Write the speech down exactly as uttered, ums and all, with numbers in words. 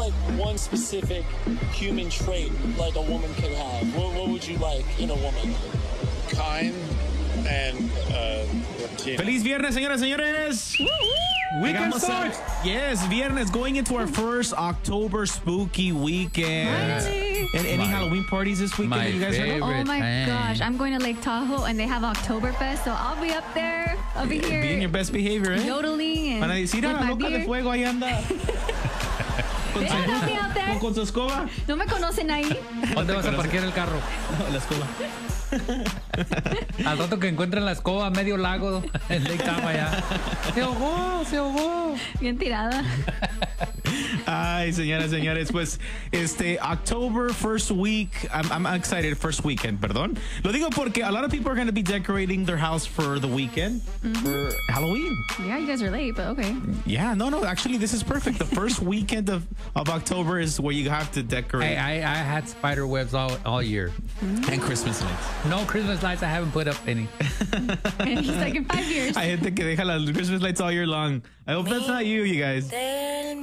like one specific human trait like a woman could have, what, what would you like in a woman? Kind and uh, Latina. Feliz viernes, señoras y señores. Weekend Llegamos a- starts. Yes, viernes, going into our first October spooky weekend. Finally. And any My- Halloween parties this weekend? my You guys are favorite. Oh my Dang. gosh, I'm going to Lake Tahoe and they have Oktoberfest, so I'll be up there. I'll be here Be in your best behavior, eh? yodeling and Van a decir, with "Ah, my loca de beer. fuego, ahí anda. Con They don't know me out there. con su escoba. No me conocen ahí. ¿Dónde vas a parquear el carro? La escoba. Al rato que encuentren la escoba a medio lago en Lake Tahoe allá. Se ahogó, se ahogó. Bien tirada. Ay, señoras, señores, pues este October first week, I'm, I'm excited, first weekend, perdón. Lo digo porque a lot of people are going to be decorating their house for the weekend, for Halloween. Yeah, you guys are late, but okay. Yeah, no, no, actually this is perfect. The first weekend of, of October is where you have to decorate. Hey, I, I had spider webs all, all year. And Christmas lights. No Christmas lights, I haven't put up any. And he's like, in five years. Hay gente que deja las Christmas lights all year long. I hope that's not you, you guys.